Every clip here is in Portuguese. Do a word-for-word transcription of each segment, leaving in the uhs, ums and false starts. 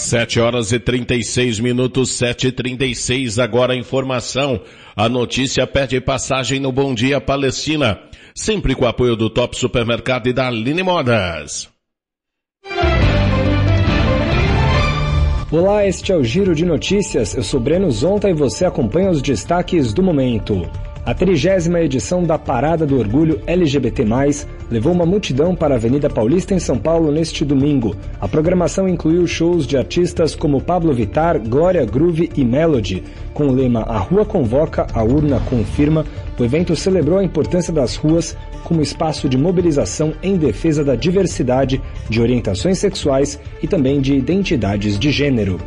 Sete horas e trinta e seis minutos, sete e trinta e seis, agora a informação. A notícia pede passagem no Bom Dia Palestina, sempre com o apoio do Top Supermercado e da Aline Modas. Olá, este é o Giro de Notícias, eu sou Breno Zonta e você acompanha os destaques do momento. A trigésima edição da Parada do Orgulho L G B T mais, levou uma multidão para a Avenida Paulista em São Paulo neste domingo. A programação incluiu shows de artistas como Pablo Vittar, Glória Groove e Melody. Com o lema A Rua Convoca, a Urna Confirma, o evento celebrou a importância das ruas como espaço de mobilização em defesa da diversidade, de orientações sexuais e também de identidades de gênero.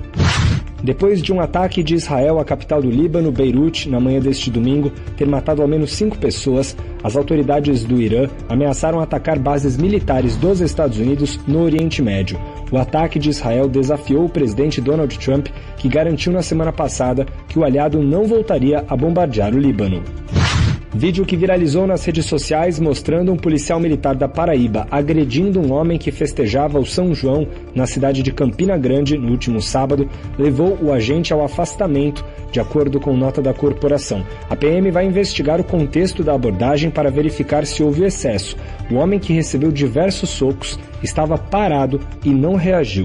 Depois de um ataque de Israel à capital do Líbano, Beirute, na manhã deste domingo, ter matado ao menos cinco pessoas, as autoridades do Irã ameaçaram atacar bases militares dos Estados Unidos no Oriente Médio. O ataque de Israel desafiou o presidente Donald Trump, que garantiu na semana passada que o aliado não voltaria a bombardear o Líbano. Vídeo que viralizou nas redes sociais mostrando um policial militar da Paraíba agredindo um homem que festejava o São João na cidade de Campina Grande no último sábado, levou o agente ao afastamento, de acordo com nota da corporação. A P M vai investigar o contexto da abordagem para verificar se houve excesso. O homem, que recebeu diversos socos, estava parado e não reagiu.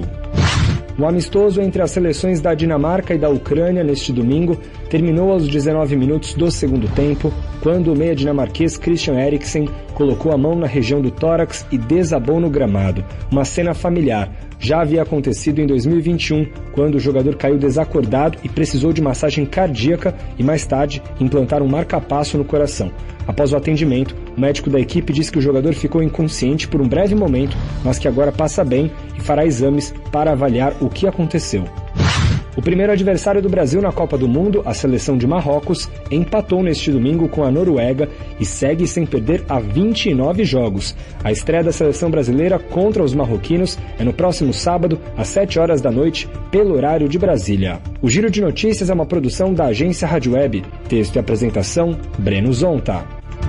O amistoso entre as seleções da Dinamarca e da Ucrânia neste domingo terminou aos dezenove minutos do segundo tempo, quando o meia dinamarquês Christian Eriksen colocou a mão na região do tórax e desabou no gramado. Uma cena familiar. Já havia acontecido em dois mil e vinte e um, quando o jogador caiu desacordado e precisou de massagem cardíaca e, mais tarde, implantar um marca-passo no coração. Após o atendimento, o médico da equipe disse que o jogador ficou inconsciente por um breve momento, mas que agora passa bem e fará exames para avaliar o que aconteceu. O primeiro adversário do Brasil na Copa do Mundo, a seleção de Marrocos, empatou neste domingo com a Noruega e segue sem perder há vinte e nove jogos. A estreia da seleção brasileira contra os marroquinos é no próximo sábado, às sete horas da noite, pelo horário de Brasília. O Giro de Notícias é uma produção da agência Rádio Web. Texto e apresentação, Breno Zonta.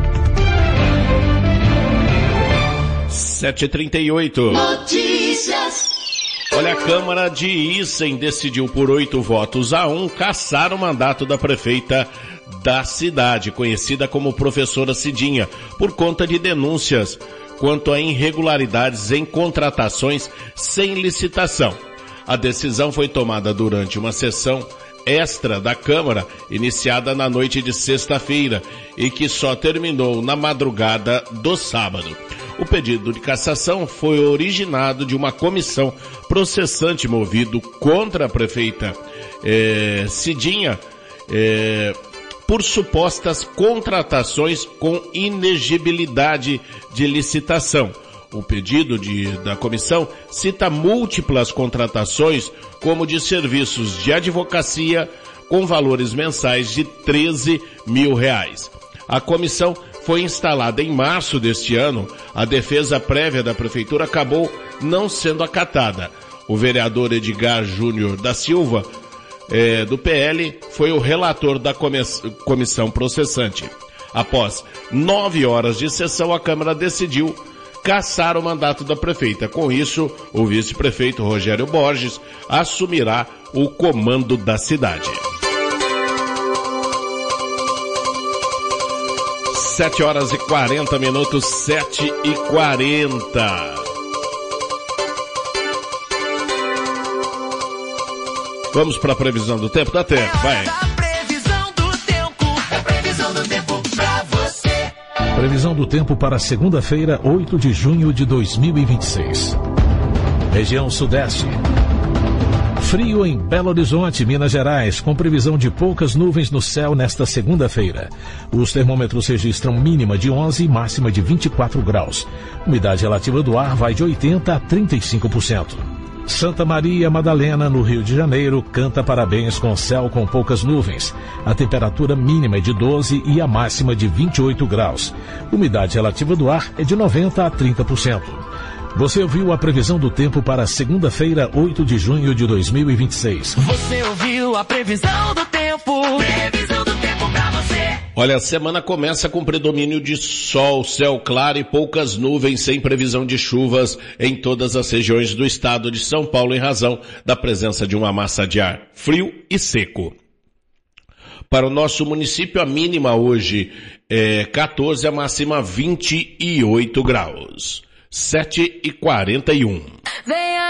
sete e trinta e oito. Notícias. Olha, a Câmara de Issem decidiu por oito votos a um cassar o mandato da prefeita da cidade, conhecida como professora Cidinha, por conta de denúncias quanto a irregularidades em contratações sem licitação. A decisão foi tomada durante uma sessão extra da Câmara, iniciada na noite de sexta-feira e que só terminou na madrugada do sábado. O pedido de cassação foi originado de uma comissão processante movido contra a prefeita é, Cidinha é, por supostas contratações com inexigibilidade de licitação. O pedido de, da comissão cita múltiplas contratações, como de serviços de advocacia, com valores mensais de treze mil reais. A comissão foi instalada em março deste ano. A defesa prévia da prefeitura acabou não sendo acatada. O vereador Edgar Júnior da Silva, é, do P L, foi o relator da comissão processante. Após nove horas de sessão, a Câmara decidiu cassar o mandato da prefeita. Com isso, o vice-prefeito Rogério Borges assumirá o comando da cidade. Sete horas e quarenta minutos, sete e quarenta. Vamos para a previsão do tempo da Terra, vai. Previsão do tempo, é previsão do tempo pra você. Previsão do tempo para segunda-feira, oito de junho de dois mil e vinte e seis. Região Sudeste. Frio em Belo Horizonte, Minas Gerais, com previsão de poucas nuvens no céu nesta segunda-feira. Os termômetros registram mínima de onze e máxima de vinte e quatro graus. Umidade relativa do ar vai de oitenta a trinta e cinco por cento. Santa Maria Madalena, no Rio de Janeiro, canta parabéns com céu com poucas nuvens. A temperatura mínima é de doze e a máxima de vinte e oito graus. Umidade relativa do ar é de noventa a trinta por cento. Você ouviu a previsão do tempo para segunda-feira, oito de junho de dois mil e vinte e seis. Você ouviu a previsão do tempo. Previsão do tempo pra você. Olha, a semana começa com predomínio de sol, céu claro e poucas nuvens, sem previsão de chuvas em todas as regiões do estado de São Paulo, em razão da presença de uma massa de ar frio e seco. Para o nosso município, a mínima hoje é quatorze, a máxima vinte e oito graus. sete e quarenta e um.